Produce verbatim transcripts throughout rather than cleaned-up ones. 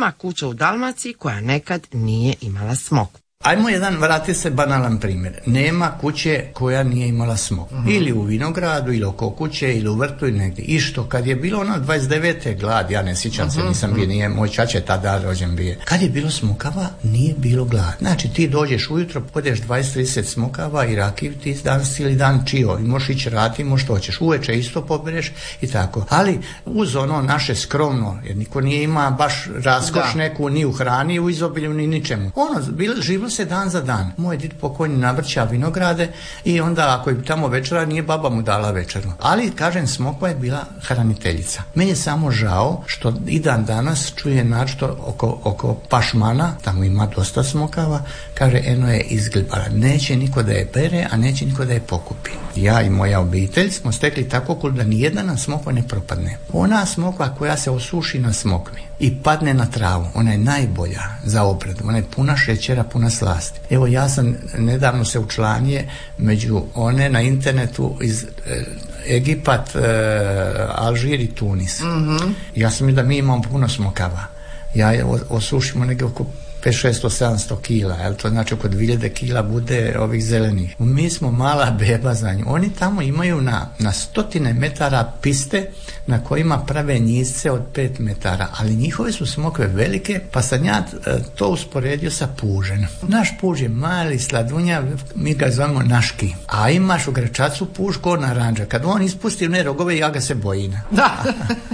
nema kuće u Dalmaciji koja nekad nije imala smokvu. Ajmo jedan, vrati se banalan primjer. Nema kuće koja nije imala smokvu. Uh-huh. Ili u vinogradu, ili oko kuće, ili u vrtu, ili negdje. I što, kad je bilo ono dvadeset devete glad, ja ne sjećam uh-huh. se, nisam bio, nije, moj čače tada rođen bio. Kad je bilo smokava, nije bilo glad. Znači, ti dođeš ujutro, podeš dvadeset trideset smokava i rakiv, ti danas cijeli dan čio. I možeš ići raditi, možeš to hoćeš. Uveče isto pobereš i tako. Ali, uz ono naše skromno, jer niko nije ima baš raskoš neku, ni u hrani, u izobilju, ni ničemu. Ono, bilo, živilo se dan za dan. Moj did pokojni navrća vinograde i onda ako je tamo večera, nije baba mu dala večeru. Ali, kažem, smokva je bila hraniteljica. Meni je samo žao što i dan danas čuje našto oko, oko pašmana, tamo ima dosta smokava, kaže, eno je izglibala. Neće niko da je bere, a neće niko da je pokupi. Ja i moja obitelj smo stekli tako kul da nijedna nam smokva ne propadne. Ona smokva koja se osuši na smokvi i padne na travu, ona je najbolja za obradu. Ona je puna šećera, puna slasti. Evo, ja sam nedavno se učlanio među one na internetu iz e, Egipat, e, Alžir i Tunis. Mm-hmm. Ja sam mi da mi imamo puno smokava. Ja osušimo negdje oko pet šesto sedamsto kila, jel to znači oko dvije hiljade kila bude ovih zelenih. Mi smo mala beba za nju. Oni tamo imaju na, na stotine metara piste na kojima prave njizce od pet metara, ali njihove su smokve velike, pa sam ja to usporedio sa pužem. Naš puž je mali, sladunja, mi ga zovemo naški, a imaš u Gračacu puž ko naranđa. Kad on ispusti one rogove, ja ga se bojim. Da.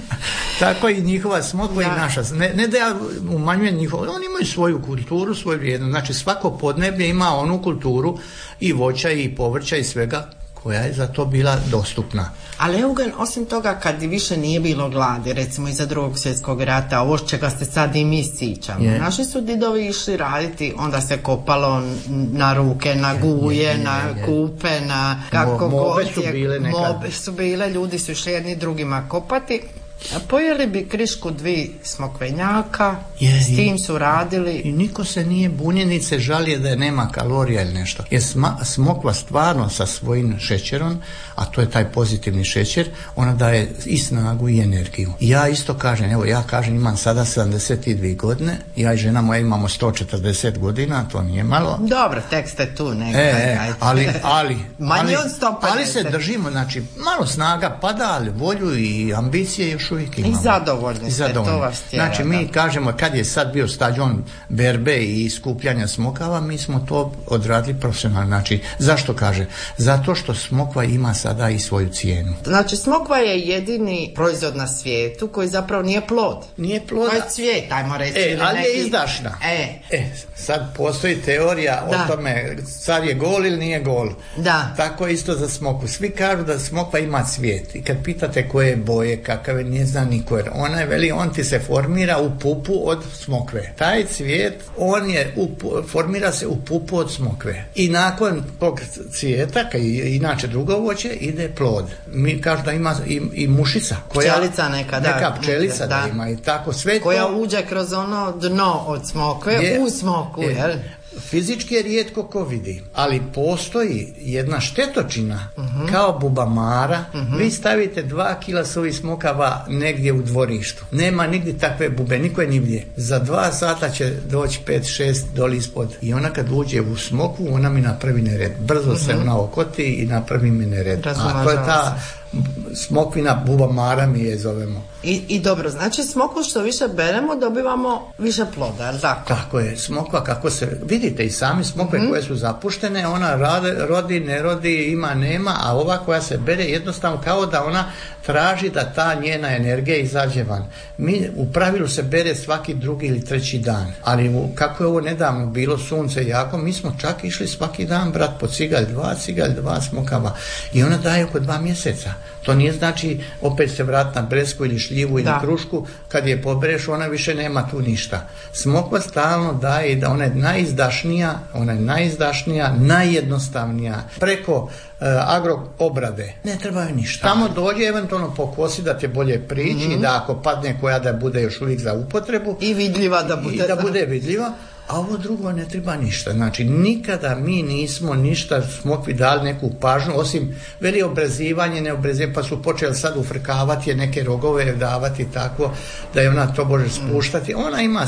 Tako i njihova smokva i naša. Ne, ne da ja umanjujem njihovo, oni imaju svoju kulturu, svoju vrijednost. Znači svako podneblje ima onu kulturu i voća i povrća i svega koja je za to bila dostupna. Ali Eugen, osim toga, kad više nije bilo gladi, recimo iza drugog svjetskog rata, ovo čega ste sad i mi sićamo, je. Naši su didovi išli raditi, onda se kopalo na ruke, na guje, je, je, je, na je. kupe, na kako Mo, mobe su bile nekad. Mobe su bile, ljudi su išli jedni drugima kopati. Pojeli bi krišku dvi smokvenjaka, je, s tim su radili. I niko se nije bunjenice žalije da je nema kalorija ili nešto. Jer sma, smokva stvarno sa svojim šećerom, a to je taj pozitivni šećer, ona daje i snagu i energiju. I ja isto kažem, evo ja kažem, imam sada sedamdeset dvije godine, ja i žena moja imamo sto četrdeset godina, to nije malo. Dobro, tek ste tu negdje. E, e, ali, ali, ali, od sto pedeset. ali se držimo, znači malo snaga pada, ali volju i ambicije još uvijek imamo. I zadovoljni ste, to vas tjera. Znači mi da. kažemo, kad je sad bio stadion berbe i skupljanja smokava, mi smo to odradili profesionalno. Znači, zašto kaže? Zato što smokva ima sada i svoju cijenu. Znači, smokva je jedini proizvod na svijetu koji zapravo nije plod. Nije plod. To je cvijet, ajmo reći. E, ali neki... je izdašna. E. e, sad postoji teorija da. o tome, car je gol ili nije gol. Da. Tako je isto za smokvu. Svi kažu da smokva ima cvijet. I kad pitate koje boje, kakav je, nije zna niko. Jer ona je, veli, on ti se formira u pupu od smokve. Taj cvijet, on je, u, formira se u pupu od smokve. I nakon tog cvijeta, kad je inače drugo voće, ide plod. Mi kažu da ima i, i mušica. Koja, pčelica neka, da. Neka pčelica da. da ima i tako sve koja to. uđe kroz ono dno od smokve je, u smoku, je, jel? Fizički je rijetko ko vidi, ali postoji jedna štetočina uh-huh. kao bubamara. Uh-huh. Vi stavite dva kila suvi smokava negdje u dvorištu. Nema nigdje takve bube, niko je nigdje. Za dva sata će doći pet šest doli ispod. I ona kad uđe u smokvu, ona mi napravi nered. Brzo uh-huh. se ona okoti i napravi mi nered. A to je ta smokvina bubamara, mi je zovemo. I, i dobro, znači smokvu što više beremo dobivamo više ploda, jel tako? Tako je, smokva kako se, vidite i sami smokve mm-hmm. koje su zapuštene, ona rade, rodi, ne rodi, ima, nema, a ova koja se bere jednostavno kao da ona traži da ta njena energija izađe van. Mi u pravilu se bere svaki drugi ili treći dan, ali u, kako je ovo nedavno bilo sunce jako, mi smo čak išli svaki dan, brat, po cigalj dva, cigalj dva smokava i ona daje oko dva mjeseca. To nije znači opet se vrat na bresku ili šljivu ili da. krušku, kad je pobereš ona više nema tu ništa. Smokva stalno daje da ona je najizdašnija, ona je najizdašnija, najjednostavnija. Preko uh, agro obrade ne trebaju ništa. Tamo dođe eventualno pokosi da te bolje prići, mm-hmm. da ako padne koja da bude još uvijek za upotrebu. I vidljiva da bude. I da bude vidljiva. A ovo drugo ne treba ništa. Znači, nikada mi nismo ništa smokvi dali neku pažnju, osim veli obrezivanje, neobrezivanje, pa su počeli sad ufrkavati neke rogove, davati tako, da je ona to može spuštati. Ona ima